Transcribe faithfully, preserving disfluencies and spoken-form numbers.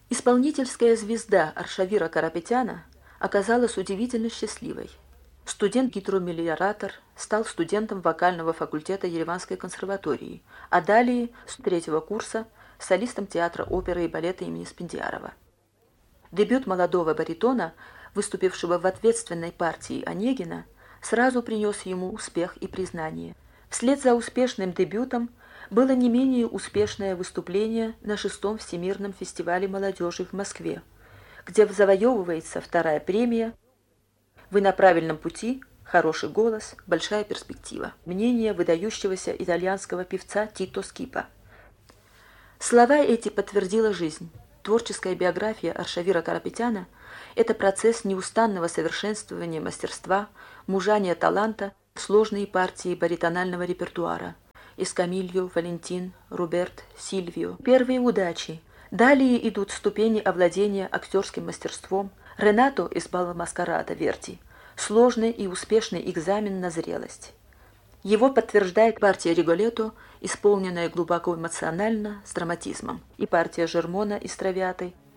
Исполнительская звезда Аршавира Карапетяна оказалась удивительно счастливой. Студент-гидромелиоратор стал студентом вокального факультета Ереванской консерватории, а далее, с третьего курса, солистом театра оперы и балета имени Спендиарова. Дебют молодого баритона, выступившего в ответственной партии Онегина, сразу принес ему успех и признание. Вслед за успешным дебютом было не менее успешное выступление на шестом Всемирном фестивале молодежи в Москве, где завоевывается вторая премия «Вы на правильном пути», «Хороший голос», «Большая перспектива». Мнение выдающегося итальянского певца Тито Скипа. Слова эти подтвердила жизнь. Творческая биография Аршавира Карапетяна – это процесс неустанного совершенствования мастерства, мужания таланта, сложные партии баритонального репертуара. Эскамильо, Валентин, Руберт, Сильвио. Первые удачи. Далее идут ступени овладения актерским мастерством. Ренато из «Балла Маскарада» Верди. Сложный и успешный экзамен на зрелость. Его подтверждает партия Риголетто, исполненная глубоко эмоционально, с драматизмом, и партия Жермона из «Травиаты»,